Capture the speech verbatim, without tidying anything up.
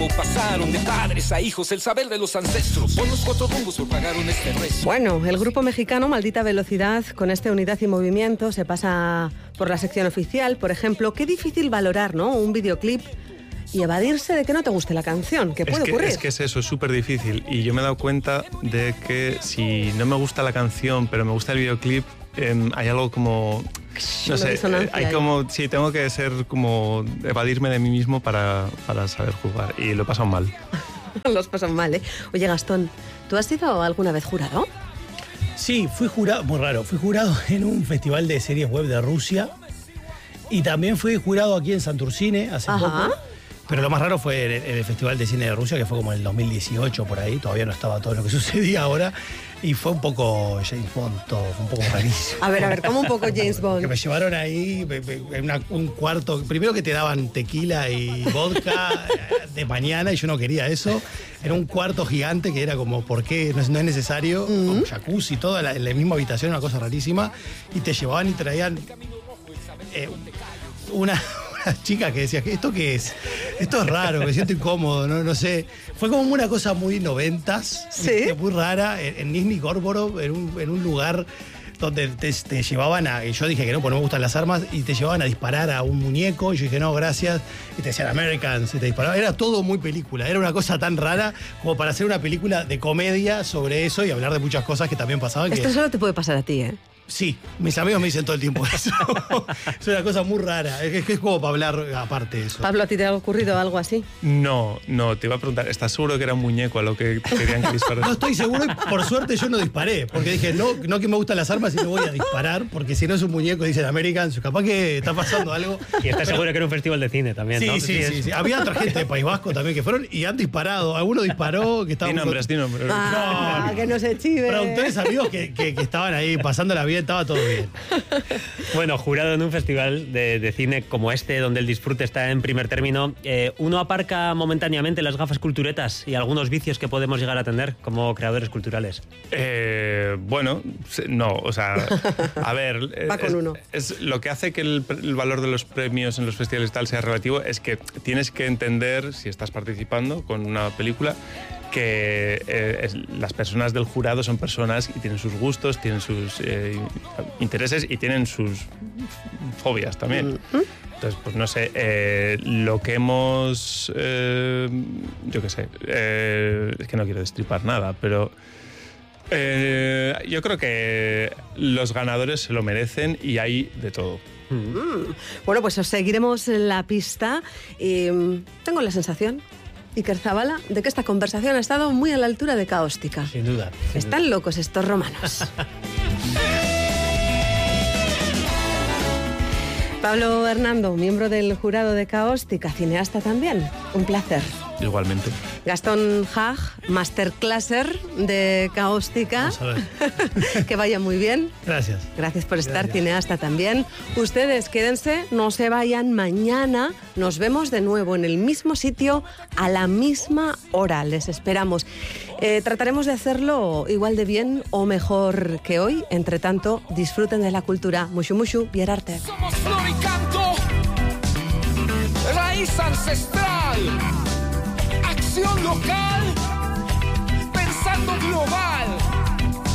Pasaron de padres a hijos el saber de los ancestros. Por los cuatro rumbos propagaron este rezo. Bueno, el grupo mexicano Maldita Velocidad, con este Unidad y Movimiento, se pasa por la sección oficial. Por ejemplo, qué difícil valorar, ¿no?, un videoclip y evadirse de que no te guste la canción, que puede es que, ocurrir. Es que es eso, es súper difícil. Y yo me he dado cuenta de que si no me gusta la canción, pero me gusta el videoclip, eh, hay algo como... No sé, eh, hay como... Sí, tengo que ser como... evadirme de mí mismo para, para saber jugar. Y lo he pasado mal. Los pasan mal, ¿eh? Oye, Gastón, ¿tú has sido alguna vez jurado? Sí, fui jurado, muy raro, fui jurado en un festival de series web de Rusia. Y también fui jurado aquí en Santurcine hace Ajá. poco. Pero lo más raro fue en el, en el Festival de Cine de Rusia, que fue como en el dos mil dieciocho, por ahí. Todavía no estaba todo lo que sucedía ahora. Y fue un poco James Bond, todo, fue un poco rarísimo. A ver, a ver, ¿cómo un poco James Bond? Que me llevaron ahí en una, un cuarto. Primero que te daban tequila y vodka de mañana y yo no quería eso. Era un cuarto gigante que era como, ¿por qué? No es, no es necesario. Mm-hmm. Con jacuzzi y todo, en la, en la misma habitación, una cosa rarísima. Y te llevaban y traían eh, una... chica que decía, ¿esto qué es? Esto es raro, me siento incómodo, no, no sé. Fue como una cosa muy noventas, ¿sí?, muy rara, en, en Nizhny Novgorod, en un, en un lugar donde te, te llevaban a... Y yo dije que no, porque no me gustan las armas, y te llevaban a disparar a un muñeco, y yo dije, no, gracias, y te decían Americans, y te disparaban. Era todo muy película, era una cosa tan rara como para hacer una película de comedia sobre eso y hablar de muchas cosas que también pasaban. Esto que... solo te puede pasar a ti, ¿eh? Sí, mis amigos me dicen todo el tiempo eso. Es una cosa muy rara. Es que es como para hablar aparte de eso. Pablo, ¿a ti te ha ocurrido algo así? No, no, te iba a preguntar, ¿estás seguro que era un muñeco a lo que querían que disparas? No estoy seguro y por suerte yo no disparé. Porque dije, no, no que me gustan las armas y no voy a disparar. Porque si no es un muñeco, dicen Americans, capaz que está pasando algo. Y estás seguro que era un festival de cine también, sí, ¿no? Sí, sí, sí, sí. Había otra gente de País Vasco también que fueron y han disparado. Alguno disparó que estaba... Di nombres, di nombres. Ah, no, que no se chive. Productores amigos que, que, que estaban ahí pasándola bien, estaba todo bien. Bueno, jurado en un festival de, de cine como este, donde el disfrute está en primer término, eh, uno aparca momentáneamente las gafas culturetas y algunos vicios que podemos llegar a tener como creadores culturales. Eh, bueno, no, o sea, a ver, Va con es, uno. es lo que hace que el, el valor de los premios en los festivales y tal sea relativo es que tienes que entender, si estás participando con una película, que eh, es, las personas del jurado son personas y tienen sus gustos, tienen sus eh, intereses y tienen sus fobias también. Uh-huh. Entonces, pues no sé, eh, lo que hemos... Eh, yo qué sé, eh, es que no quiero destripar nada, pero... Eh, yo creo que los ganadores se lo merecen y hay de todo. Mm. Bueno, pues os seguiremos en la pista y tengo la sensación, Iker Zabala, de que esta conversación ha estado muy a la altura de Caóstica. Sin duda. Sin Están duda. locos estos romanos. Pablo Hernando, miembro del jurado de Caóstica, cineasta también. Un placer. Igualmente. Gastón Haag, masterclasser de Caóstica. Vamos a ver. Que vaya muy bien. Gracias. Gracias por estar, Gracias. cineasta también. Ustedes quédense, no se vayan. Mañana nos vemos de nuevo en el mismo sitio a la misma hora. Les esperamos. Eh, trataremos de hacerlo igual de bien o mejor que hoy. Entre tanto, disfruten de la cultura. Mushu mushu, Bierarte. Somos flor y canto, raíz ancestral, acción local, pensando global.